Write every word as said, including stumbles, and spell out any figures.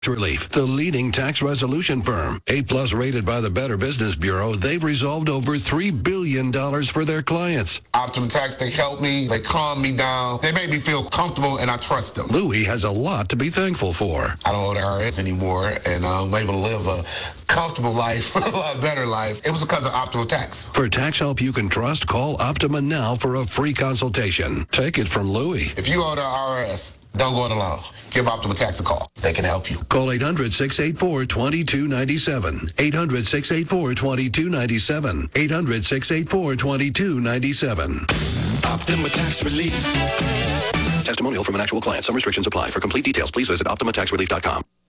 Relief, the leading tax resolution firm. A-plus rated by the Better Business Bureau, they've resolved over three billion dollars for their clients. Optimum Tax, they help me, they calm me down, they make me feel comfortable, and I trust them. Louis has a lot to be thankful for. I don't owe the I R S anymore, and I'm able to live a comfortable life, a lot better life. It was because of Optimum Tax. For tax help you can trust, call Optima now for a free consultation. Take it from Louis. If you owe the I R S, don't go it alone. Give Optima Tax a call. They can help you. Call eight hundred, six eight four, two two nine seven. eight hundred, six eight four, two two nine seven. eight hundred, six eight four, two two nine seven. Optima Tax Relief. Testimonial from an actual client. Some restrictions apply. For complete details, please visit Optima Tax Relief dot com.